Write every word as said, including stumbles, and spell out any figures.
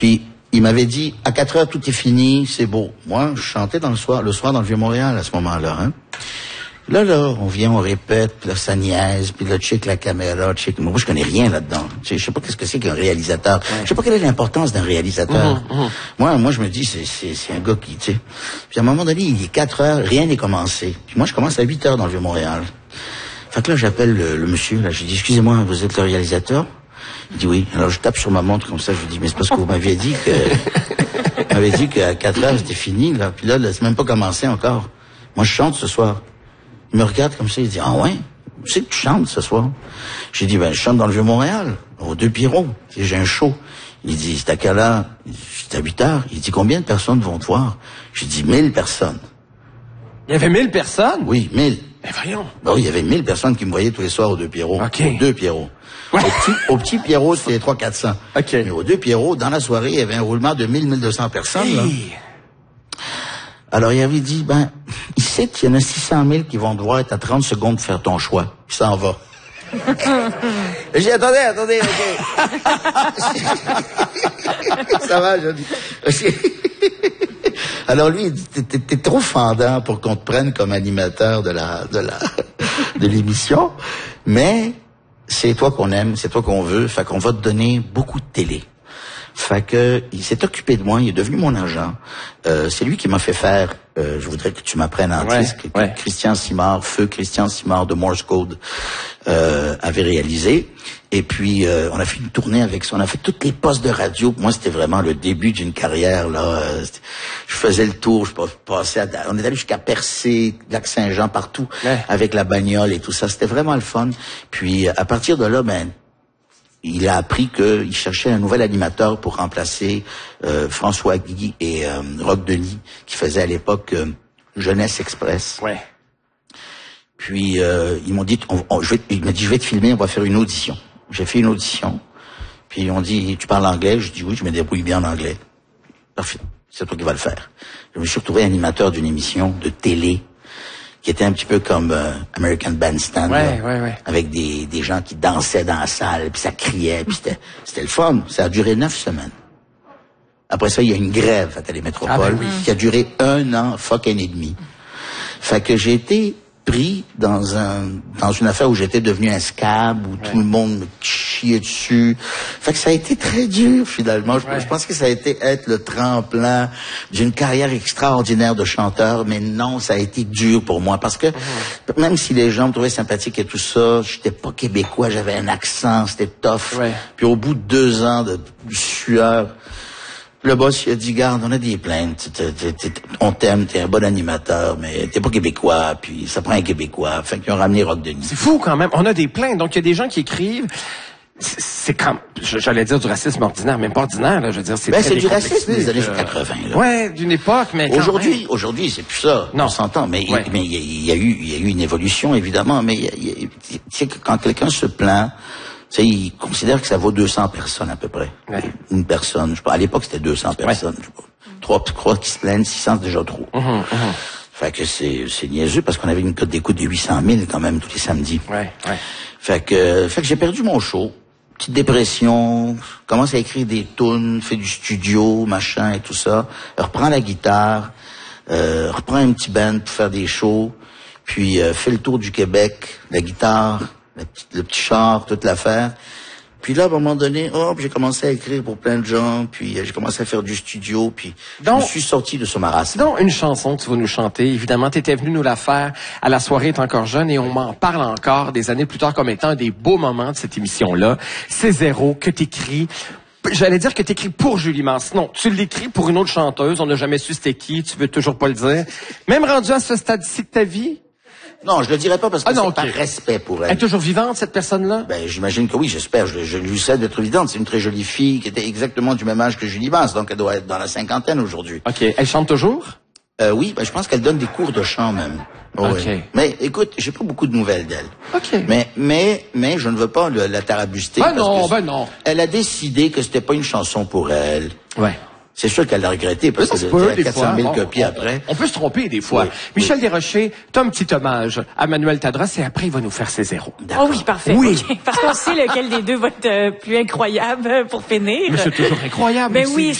Puis, il m'avait dit, à quatre heures, tout est fini, c'est beau. Moi, je chantais dans le soir, le soir dans le Vieux-Montréal, à ce moment-là, hein. Là, là, on vient, on répète, puis là, ça niaise, puis là, check la caméra, check... Moi, je connais rien là-dedans. Tu sais, je sais pas qu'est-ce que c'est qu'un réalisateur. Ouais. Je sais pas quelle est l'importance d'un réalisateur. Mmh, mmh. Moi, moi, je me dis, c'est, c'est, c'est un gars qui, tu sais... Puis à un moment donné, il est quatre heures, rien n'est commencé. Puis moi, je commence à huit heures dans le Vieux-Montréal. Fait que là, j'appelle le, le monsieur, là, je lui dis, excusez-moi, vous êtes le réalisateur? Il dit oui. Alors, je tape sur ma montre comme ça, je lui dis, mais c'est parce que vous m'aviez dit que... vous m'avez dit qu'à quatre heures, c'était fini, là. Puis là, là, c'est même pas commencé encore. Moi, je chante ce soir. Il me regarde comme ça, il dit, ah ouais, où c'est que tu chantes ce soir? J'ai dit, ben, je chante dans le Vieux-Montréal, aux Deux Pierrots. J'ai un show. Il dit, c'est à quelle heure? C'est à huit heures. Il dit, combien de personnes vont te voir? J'ai dit, mille personnes. Il y avait mille personnes? Oui, mille. Mais voyons. Ben oui, il y avait mille personnes qui me voyaient tous les soirs aux Deux Pierrots. OK. Aux Deux Pierrots. Ouais. Au petit, au petit Pierrot, c'était trois quatre cents. OK. Mais aux Deux Pierrots, dans la soirée, il y avait un roulement de mille, mille deux cents personnes, hey. Là. Alors, il avait dit, ben, il sait qu'il y en a six cent mille qui vont devoir être à trente secondes de faire ton choix. Puis ça en va. J'ai dit, attendez, attendez, OK. Ça va, je dis. Alors lui, il dit, t'es, t'es trop fendant pour qu'on te prenne comme animateur de la, de la, de l'émission. Mais c'est toi qu'on aime, c'est toi qu'on veut. Fait qu'on va te donner beaucoup de télé. Fait que il s'est occupé de moi, il est devenu mon agent. Euh, c'est lui qui m'a fait faire. Euh, je voudrais que tu m'apprennes en ouais, disque. Ouais. Christian Simard, feu Christian Simard de Morse Code euh, avait réalisé. Et puis euh, on a fait une tournée avec ça. On a fait toutes les postes de radio. Moi, c'était vraiment le début d'une carrière là. Euh, je faisais le tour, je passais. À, on est allé jusqu'à Percé, Lac-Saint-Jean, partout ouais. avec la bagnole et tout ça. C'était vraiment le fun. Puis à partir de là, ben. Il a appris qu'il cherchait un nouvel animateur pour remplacer euh, François Guy et euh, Roch Denis, qui faisaient à l'époque euh, Jeunesse Express. Ouais. Puis euh, ils m'ont dit, on, on, je vais, il m'a dit, je vais te filmer, on va faire une audition. J'ai fait une audition. Puis ils m'ont dit, tu parles anglais? Je dis oui, je me débrouille bien en anglais. Parfait, c'est toi qui vas le faire. Je me suis retrouvé animateur d'une émission de télé qui était un petit peu comme euh, American Bandstand, ouais, là, ouais, ouais. avec des, des gens qui dansaient dans la salle, puis ça criait, puis c'était, c'était le fun. Ça a duré neuf semaines. Après ça, il y a une grève à Télémétropole ah ben oui. qui a duré un an fucking et demi. Fait que j'ai été pris dans un dans une affaire où j'étais devenu un scab, où ouais. tout le monde me chiait dessus. Fait que ça a été très dur, finalement. Je, ouais. je pense que ça a été être le tremplin d'une carrière extraordinaire de chanteur, mais non, ça a été dur pour moi, parce que mmh. même si les gens me trouvaient sympathique et tout ça, j'étais pas québécois, j'avais un accent, c'était tough. Ouais. Puis au bout de deux ans de, de sueur, le boss, il a dit, garde, on a des plaintes, t'es, t'es, t'es, on t'aime, t'es un bon animateur, mais t'es pas québécois, puis ça prend un québécois. Fait qu'ils ont ramené Roch Denis. C'est fou quand même, on a des plaintes, donc il y a des gens qui écrivent, c'est, c'est comme, j'allais dire du racisme ordinaire, même pas ordinaire, là, je veux dire, c'est ben, c'est du racisme des années quatre-vingts, là. Ouais, d'une époque, mais Aujourd'hui, même. aujourd'hui, c'est plus ça. Non. On s'entend, mais ouais. il, mais il y, il y a eu, il y a eu une évolution, évidemment, mais il y a, il y a, tu sais que quand quelqu'un se plaint, tu sais, ils considèrent que ça vaut deux cents personnes à peu près. Ouais. Une personne, je sais pas. À l'époque, c'était deux cents personnes. Ouais. Je sais pas. Trois, trois qui se plaignent, six cents, c'est déjà trop. Mmh, mmh. Fait que c'est, c'est niaiseux parce qu'on avait une cote d'écoute de huit cent mille quand même tous les samedis. Ouais, ouais. Fait que, fait que j'ai perdu mon show. Petite dépression. Commence à écrire des tunes, fait du studio, machin et tout ça. Reprends la guitare. Euh, reprends un petit band pour faire des shows. Puis, euh, fais le tour du Québec. La guitare. Le petit, le petit char, toute l'affaire. Puis là, à un moment donné, hop, j'ai commencé à écrire pour plein de gens, puis euh, j'ai commencé à faire du studio, puis donc, je me suis sorti de ce marasme. Donc, une chanson que tu vas nous chanter, évidemment, t'étais venu nous la faire à la soirée est encore jeune, et on m'en parle encore des années plus tard comme étant un des beaux moments de cette émission-là. C'est Zéro que t'écris. J'allais dire que t'écris pour Julie Mance. Non, tu l'écris pour une autre chanteuse, on n'a jamais su c'était qui, tu veux toujours pas le dire. Même rendu à ce stade-ci de ta vie? Non, je le dirais pas parce que ah non, c'est okay. par respect pour elle. Elle est toujours vivante, cette personne-là? Ben, j'imagine que oui, j'espère. Je, je lui sais d'être vivante. C'est une très jolie fille qui était exactement du même âge que Julie Mance, donc elle doit être dans la cinquantaine aujourd'hui. OK. Elle chante toujours? Euh, oui, ben, je pense qu'elle donne des cours de chant même. Oh, OK. Oui. Mais écoute, j'ai pas beaucoup de nouvelles d'elle. OK. Mais, mais, mais je ne veux pas le, la tarabuster. Ben parce non, que ben non. Elle a décidé que c'était pas une chanson pour elle. Ouais. C'est sûr qu'elle l'a regretté parce Ça que se de peut, dire des quatre cent fois. mille Bon, copies on, après. On peut se tromper des fois. Oui, Michel oui. Desrochers, t'as un petit hommage à Manuel Tadros et après, il va nous faire ses zéros. Oh oui, parfait. Oui. Okay. Parce qu'on sait lequel des deux va être euh, plus incroyable pour finir. Mais c'est toujours incroyable. Ben aussi. oui,